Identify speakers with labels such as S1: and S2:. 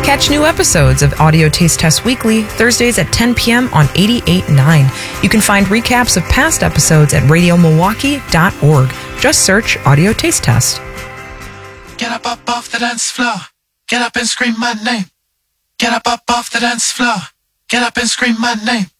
S1: Catch new episodes of Audio Taste Test Weekly, Thursdays at 10 p.m. on 88.9. You can find recaps of past episodes at radiomilwaukee.org. Just search Audio Taste Test.
S2: Get up off the dance floor. Get up and scream my name. Get up off the dance floor. Get up and scream my name.